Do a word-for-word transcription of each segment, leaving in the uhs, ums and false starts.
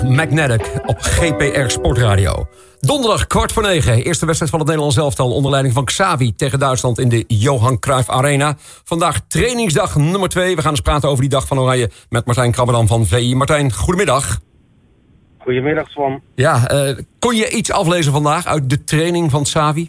Magnetic op G P R Sportradio. Donderdag kwart voor negen. Eerste wedstrijd van het Nederlands elftal onder leiding van Xavi tegen Duitsland in de Johan Cruijff Arena. Vandaag trainingsdag nummer twee. We gaan eens praten over die dag van Oranje met Martijn Krabberdam van V I. Martijn, goedemiddag. Goedemiddag, Swan. Ja, uh, kon je iets aflezen vandaag uit de training van Xavi?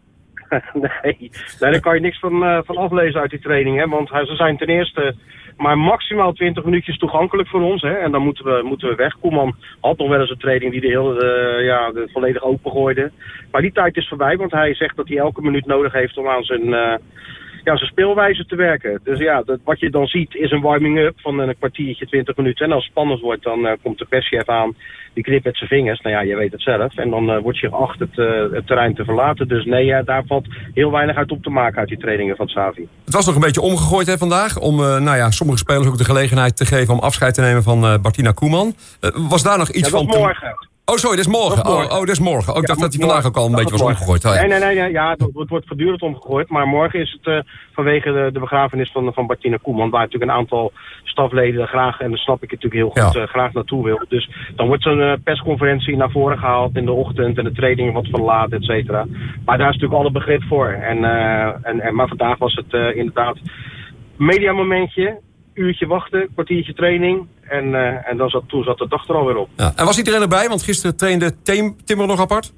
nee. nee, daar kan je niks van, uh, van aflezen uit die training. Hè? Want ze zijn ten eerste maar maximaal twintig minuutjes toegankelijk voor ons. Hè? En dan moeten we, moeten we weg. Koeman had nog wel eens een training die de hele, uh, ja, de volledig opengooide. Maar die tijd is voorbij, want hij zegt dat hij elke minuut nodig heeft om aan zijn, uh, ja, zijn speelwijze te werken. Dus ja, dat, wat je dan ziet is een warming-up van een kwartiertje, twintig minuten. En als het spannend wordt, dan uh, komt de perschef aan. Die knipt met zijn vingers. Nou ja, je weet het zelf. En dan uh, wordt je geacht het, uh, het terrein te verlaten. Dus nee, uh, daar valt heel weinig uit op te maken uit die trainingen van Xavi. Het was nog een beetje omgegooid hè, vandaag. Om uh, nou ja, sommige spelers ook de gelegenheid te geven om afscheid te nemen van uh, Martina Koeman. Uh, was daar nog iets ja, dat van... morgen. Oh, sorry, dat is morgen. Dat is morgen. Oh, oh, dat is morgen. Oh, ik ja, dacht dat hij vandaag ook al een beetje was morgen. omgegooid. Oh, ja. Nee, nee, nee. nee ja, het, het wordt voortdurend omgegooid. Maar morgen is het uh, vanwege de, de begrafenis van, van Martina Koeman. Waar natuurlijk een aantal stafleden graag, en dat snap ik natuurlijk heel goed, ja. uh, graag naartoe wil. Dus dan wordt zo'n uh, persconferentie naar voren gehaald in de ochtend. En de trainingen wat verlaat, et cetera. Maar daar is natuurlijk alle begrip voor. En, uh, en, en, maar vandaag was het uh, inderdaad mediamomentje. Uurtje wachten, kwartiertje training. En, uh, en dan zat, toen zat de dag er alweer op. Ja. En was iedereen erbij? Want gisteren trainde Tim, Timmer nog apart?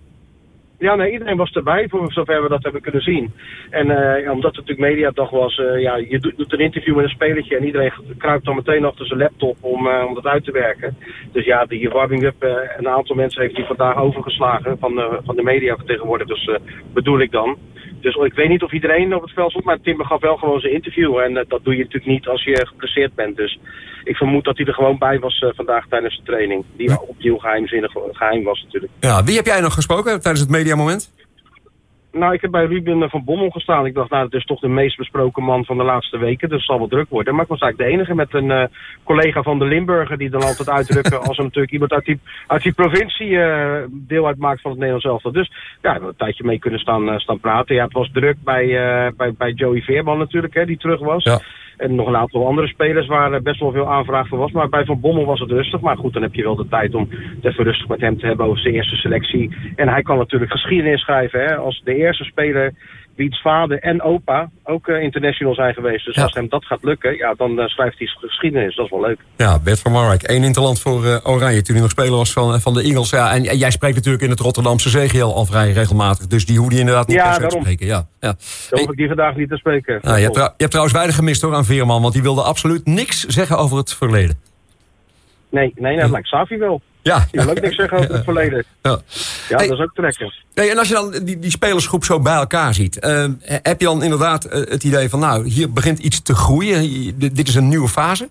Ja, nee, iedereen was erbij, voor zover we dat hebben kunnen zien. En uh, ja, omdat het natuurlijk mediadag was, uh, ja, je doet, doet een interview met een spelertje en iedereen kruipt dan meteen achter zijn laptop om, uh, om dat uit te werken. Dus ja, die warming-up, uh, een aantal mensen heeft die vandaag overgeslagen van, uh, van de mediavertegenwoordigers, uh, bedoel ik dan. Dus ik weet niet of iedereen op het veld stond, maar Timber gaf wel gewoon zijn interview. En uh, dat doe je natuurlijk niet als je geblesseerd bent. Dus ik vermoed dat hij er gewoon bij was uh, vandaag tijdens de training. Die ja. opnieuw geheimzinnig geheim was natuurlijk. Ja, wie heb jij nog gesproken tijdens het mediamoment? Nou, ik heb bij Ruben van Bommel gestaan. Ik dacht, nou, dat is toch de meest besproken man van de laatste weken. Dus het zal wel druk worden. Maar ik was eigenlijk de enige met een uh, collega van de Limburger die dan altijd uitdrukken als er natuurlijk iemand uit die, uit die provincie uh, deel uitmaakt van het Nederlands elftal. Dus ja, we hebben een tijdje mee kunnen staan, uh, staan praten. Ja, het was druk bij, uh, bij, bij Joey Veerman natuurlijk, hè, die terug was. Ja. En nog een aantal andere spelers waar er best wel veel aanvraag voor was. Maar bij Van Bommel was het rustig. Maar goed, dan heb je wel de tijd om het even rustig met hem te hebben over zijn eerste selectie. En hij kan natuurlijk geschiedenis schrijven, hè, als de eerste speler wiens vader en opa ook uh, international zijn geweest. Dus ja. als hem dat gaat lukken, ja, dan uh, schrijft hij geschiedenis. Dat is wel leuk. Ja, Bert van Marwijk, één interland voor uh, Oranje toen hij nog speler was van, van de Eagles. Ja, en, en jij spreekt natuurlijk in het Rotterdamse zeegeel al vrij regelmatig. Dus die hoefde je inderdaad niet ja, per se te spreken. Ja, ja. Dan hoef ik die vandaag niet te spreken. Nou, je, hebt trouw, je hebt trouwens weinig gemist hoor aan Veerman, want die wilde absoluut niks zeggen over het verleden. Nee, nee, nee dat lijkt Xavi wel. Ja. Die wil ook niks zeggen over het verleden. Ja, ja hey, dat is ook trekken. Hey, en als je dan die, die spelersgroep zo bij elkaar ziet, uh, heb je dan inderdaad uh, het idee van, nou, hier begint iets te groeien, dit is een nieuwe fase?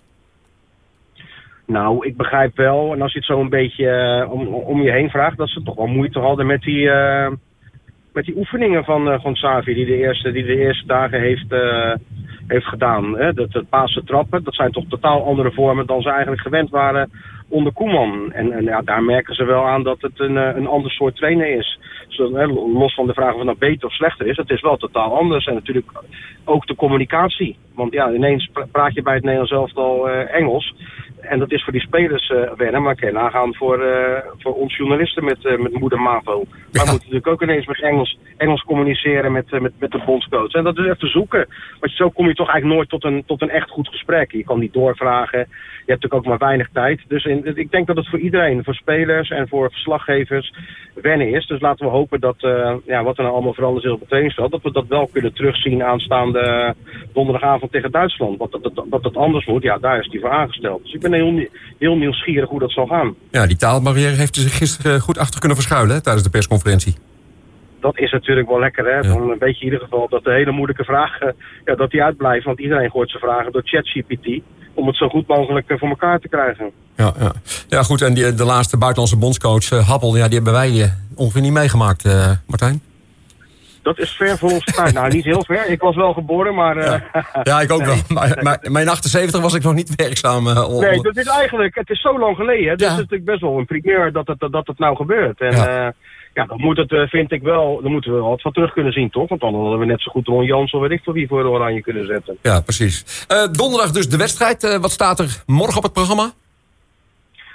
Nou, ik begrijp wel, en als je het zo een beetje uh, om, om je heen vraagt, dat ze toch wel moeite hadden met die, uh, met die oefeningen van, uh, van Xavi, die de eerste, die de eerste dagen heeft, uh, heeft gedaan. Hè? Dat, het pasen trappen, dat zijn toch totaal andere vormen dan ze eigenlijk gewend waren onder Koeman. En, en ja, daar merken ze wel aan dat het een, een ander soort trainer is. Dus, hè, los van de vraag of het nou beter of slechter is, het is wel totaal anders. En natuurlijk ook de communicatie. Want ja, ineens praat je bij het Nederlands elftal uh, Engels. En dat is voor die spelers uh, wennen, maar kan je nagaan voor, uh, voor ons journalisten met, uh, met moeder Mavo. Maar ja. we moeten natuurlijk ook ineens met Engels, Engels communiceren met, uh, met, met de bondscoach. En dat is even zoeken. Want zo kom je toch eigenlijk nooit tot een, tot een echt goed gesprek. Je kan niet doorvragen. Je hebt natuurlijk ook maar weinig tijd. Dus in, ik denk dat het voor iedereen, voor spelers en voor verslaggevers, wennen is. Dus laten we hopen dat uh, ja, wat er nou allemaal veranderd is op het trainingsveld, dat we dat wel kunnen terugzien aanstaande donderdagavond tegen Duitsland. Want dat, dat, dat het anders moet, ja, daar is die voor aangesteld. Dus ik ben heel, heel nieuwsgierig hoe dat zal gaan. Ja, die taalbarrière heeft zich gisteren goed achter kunnen verschuilen hè, tijdens de persconferentie. Dat is natuurlijk wel lekker, hè. Ja. Dan een beetje in ieder geval dat de hele moeilijke vragen, ja, dat die uitblijven. Want iedereen gooit zijn vragen door ChatGPT om het zo goed mogelijk voor elkaar te krijgen. Ja, ja. ja goed. En die, de laatste buitenlandse bondscoach, uh, Happel, ja, die hebben wij uh, ongeveer niet meegemaakt, uh, Martijn. Dat is ver voor ons tijd. Nou, niet heel ver. Ik was wel geboren, maar... Uh, ja. ja, ik ook nee. wel. Maar, maar, maar in achtenzeventig was ik nog niet werkzaam. Uh, on... Nee, dat is eigenlijk... Het is zo lang geleden. Hè? Dus ja. het is natuurlijk best wel een primeur dat het, dat het nou gebeurt. En ja, uh, ja dan moet het, vind ik wel... Dan moeten we wel wat van terug kunnen zien, toch? Want dan hadden we net zo goed Ron Jans of weet ik veel wie voor de Oranje kunnen zetten. Ja, precies. Uh, donderdag dus de wedstrijd. Uh, wat staat er morgen op het programma?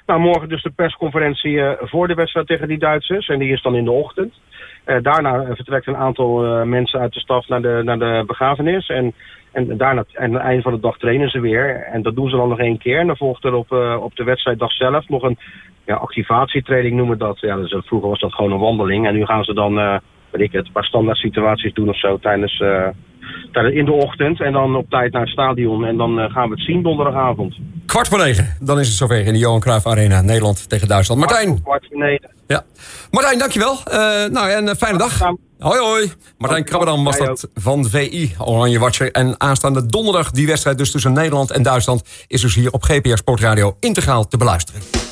Nou, morgen dus de persconferentie uh, voor de wedstrijd tegen die Duitsers. En die is dan in de ochtend. Uh, daarna vertrekt een aantal uh, mensen uit de staf naar de, naar de begrafenis. En, en daarna, en aan het einde van de dag trainen ze weer. En dat doen ze dan nog één keer. En dan volgt er op, uh, op de wedstrijddag zelf nog een ja, activatietraining noemen we dat. Ja, dus, vroeger was dat gewoon een wandeling. En nu gaan ze dan, uh, weet ik het, een paar standaard situaties doen of zo tijdens... Uh, in de ochtend en dan op tijd naar het stadion. En dan uh, gaan we het zien donderdagavond. Kwart voor negen, dan is het zover in de Johan Cruijff Arena. Nederland tegen Duitsland. Martijn. Kwart voor negen. Ja. Martijn, dankjewel. Uh, nou, en een fijne dag. Hoi, hoi. Martijn Krabberdam was dat van V I, Oranje Watcher. En aanstaande donderdag die wedstrijd dus tussen Nederland en Duitsland is dus hier op G P R Sportradio integraal te beluisteren.